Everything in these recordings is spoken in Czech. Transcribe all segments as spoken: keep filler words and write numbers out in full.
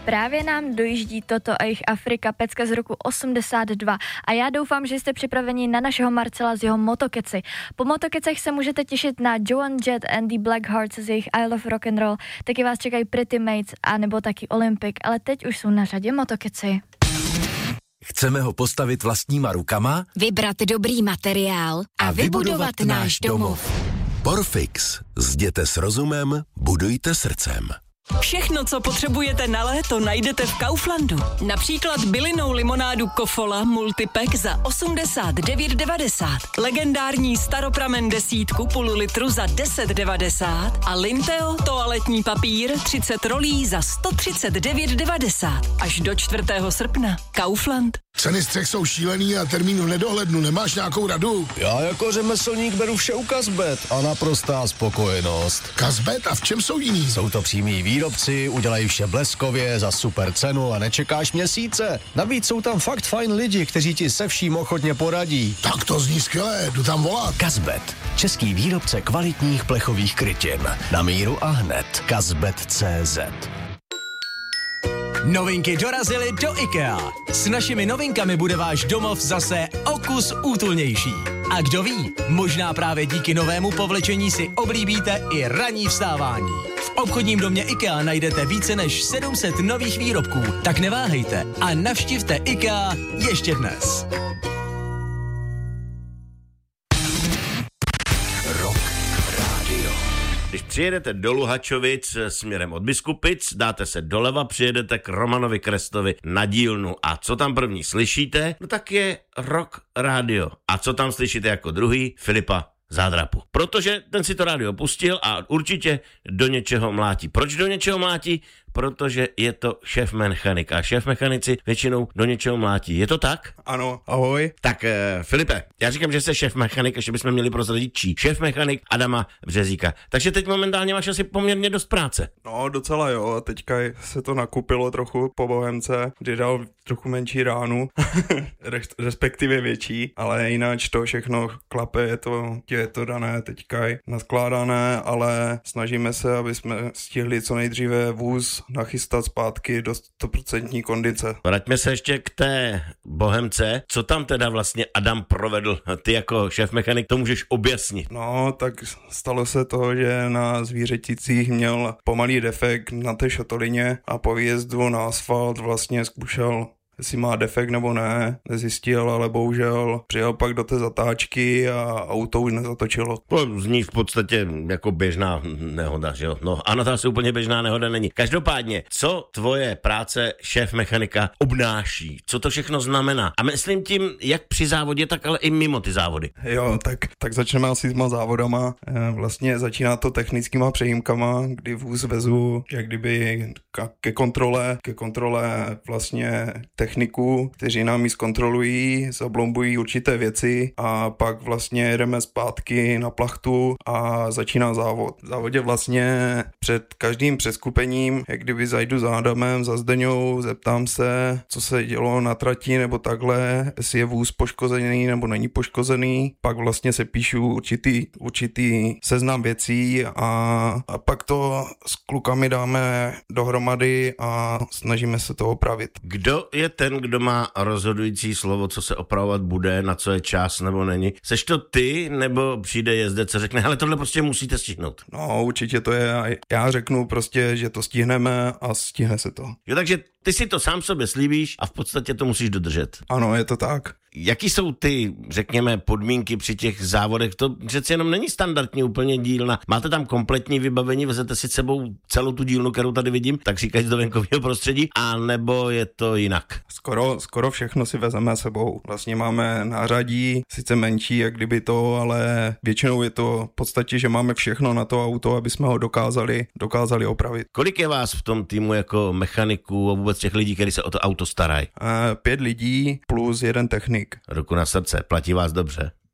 Právě nám dojíždí Toto a jejich Afrika, pecka z roku osmdesát dva a já doufám, že jste připraveni na našeho Marcela z jeho Motokeci. Po Motokecech se můžete těšit na Joan Jett and the Blackhearts z jejich I Love Rock and Roll, taky vás čekají Pretty Mates a nebo taky Olympic, ale teď už jsou na řadě Motokeci. Chceme ho postavit vlastníma rukama, vybrat dobrý materiál a, a vybudovat, vybudovat náš domov. Porfix. Zděte s rozumem, budujte srdcem. Všechno, co potřebujete na léto, najdete v Kauflandu. Například bylinnou limonádu Kofola Multipack za osmdesát devět devadesát, legendární staropramen desítku půl litru za deset devadesát a Linteo toaletní papír třicet rolí za sto třicet devět devadesát. Až do čtvrtého srpna. Kaufland. Ceny střech jsou šílený a termínu nedohlednu. Nemáš nějakou radu? Já jako řemeslník beru vše u Kazbet a naprostá spokojenost. Kazbet? A v čem jsou jiný? Jsou to přímí výrobci, udělají vše bleskově, za super cenu a nečekáš měsíce. Navíc jsou tam fakt fajn lidi, kteří ti se vším ochotně poradí. Tak to zní skvěle, jdu tam volat. Kazbet. Český výrobce kvalitních plechových krytin. Na míru a hned. Kazbet tečka cé zet. Novinky dorazily do IKEA. S našimi novinkami bude váš domov zase o kus útulnější. A kdo ví, možná právě díky novému povlečení si oblíbíte i ranní vstávání. V obchodním domě IKEA najdete více než sedm set nových výrobků, tak neváhejte a navštivte IKEA ještě dnes. Když přijedete do Luhačovic směrem od Biskupic, dáte se doleva, přijedete k Romanovi Krestovi na dílnu. A co tam první slyšíte? No tak je Rock Radio. A co tam slyšíte jako druhý? Filipa Zádrapu. Protože ten si to rádio pustil a určitě do něčeho mlátí. Proč do něčeho mlátí? Protože je to šéf mechanik a šéf mechanici většinou do něčeho mlátí. Je to tak? Ano, ahoj. Tak eh, Filipe, já říkám, že jsi šéf mechanik, ještě bychom měli prozradit čí. Šéf mechanik Adama Březíka. Takže teď momentálně máš asi poměrně dost práce. No docela jo, teďka se to nakupilo trochu po Bohemce, kdy dal trochu menší ránu, respektive větší, ale jinak to všechno klape, je to, je to dané teďka naskládané, ale snažíme se, aby jsme stihli co nejdříve vůz nachystat zpátky do sto procent kondice. Vraťme se ještě k té Bohemce. Co tam teda vlastně Adam provedl? Ty jako šéf mechanik to můžeš objasnit. No, tak stalo se to, že na Zvířeticích měl pomalý defekt na té šatolině a po výjezdu na asfalt vlastně zkoušel, jestli má defekt nebo ne, nezjistil, ale bohužel přijel pak do té zatáčky a auto už nezatočilo. To zní v podstatě jako běžná nehoda, že jo? No, ano, to asi úplně běžná nehoda není. Každopádně, co tvoje práce šéf mechanika obnáší? Co to všechno znamená? A myslím tím, jak při závodě, tak ale i mimo ty závody. Jo, tak, tak začneme asi s těma závodama. Vlastně začíná to technickýma přejímkama, kdy vůz vezu, jak kdyby ke kontrole, ke kontrole vlastně techniků, kteří nám ji zkontrolují, zablombují určité věci a pak vlastně jedeme zpátky na plachtu a začíná závod. V závodě vlastně před každým přeskupením, jak kdyby zajdu za Adamem, za Zdeňou, zeptám se, co se dělo na trati nebo takhle, jestli je vůz poškozený nebo není poškozený, pak vlastně se píšu určitý, určitý seznam věcí a, a pak to s klukami dáme dohromady a snažíme se to opravit. Kdo je ten, kdo má rozhodující slovo, co se opravovat bude, na co je čas nebo není? Seš to ty, nebo přijde jezdec a řekne, hele, tohle prostě musíte stihnout? No, určitě to je. Já řeknu prostě, že to stihneme a stihne se to. Jo, takže ty si to sám sobě slíbíš a v podstatě to musíš dodržet. Ano, je to tak. Jaký jsou ty, řekněme, podmínky při těch závodech? To přece jenom není standardní úplně dílna. Máte tam kompletní vybavení, vezete si s sebou celou tu dílnu, kterou tady vidím, tak říkají do venkovního prostředí, a nebo je to jinak? Skoro, skoro všechno si vezeme sebou. Vlastně máme nářadí, sice menší, jak kdyby to, ale většinou je to v podstatě, že máme všechno na to auto, aby jsme ho dokázali, dokázali opravit. Kolik je vás v tom týmu jako mechaniků a vůbec těch lidí, kteří se o to auto starají? E, pět lidí plus jeden technik. Ruku na srdce, platí vás dobře?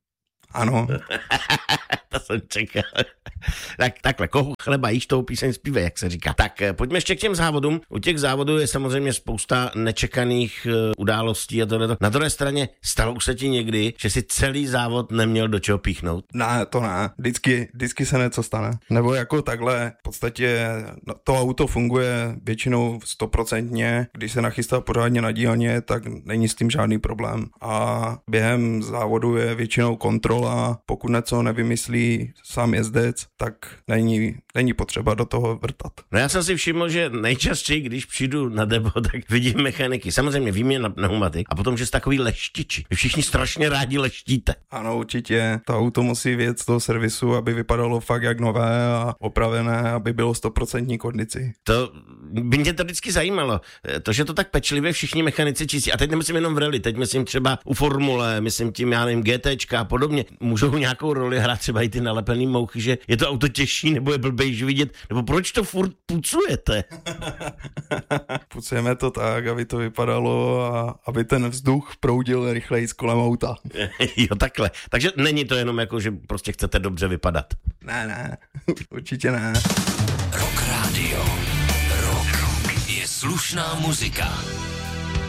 Ano. To jsem čekal. Tak, takhle, kohu chleba jíš, tou píseň zpívej, jak se říká. Tak pojďme ještě k těm závodům. U těch závodů je samozřejmě spousta nečekaných uh, událostí a tohleto. Na druhé straně stalo už se ti někdy, že si celý závod neměl do čeho píchnout? Ne, to ne. Vždycky, vždycky se něco stane. Nebo jako takhle, v podstatě to auto funguje většinou stoprocentně. Když se nachystá pořádně na dílně, tak není s tím žádný problém. A během závodu je většinou kontrola. Pokud něco nevymyslí sám jezdec, tak není, není potřeba do toho vrtat. No já jsem si všiml, že nejčastěji, když přijdu na depo, tak vidím mechaniky. Samozřejmě výměna pneumatik a potom, že jste takový leštiči. Vy všichni strašně rádi leštíte. Ano, určitě. To auto musí vyjet z toho servisu, aby vypadalo fakt jak nové a opravené, aby bylo stoprocentní kondici. To by mě to vždycky zajímalo. To, že to tak pečlivě všichni mechanici čistí. A teď nemyslím jenom v rally, teď myslím třeba u formule, myslím tím, já nevím, GTčka a podobně. Můžou nějakou roli hrát třeba i ty nalepený mouchy, že je to auto těžší, nebo je blbejší vidět, nebo proč to furt pucujete? Pucujeme to tak, aby to vypadalo a aby ten vzduch proudil rychleji z kolem auta. Jo, takhle. Takže není to jenom jako, že prostě chcete dobře vypadat. Ne, ne, určitě ne. Rock Radio. Rock je slušná muzika.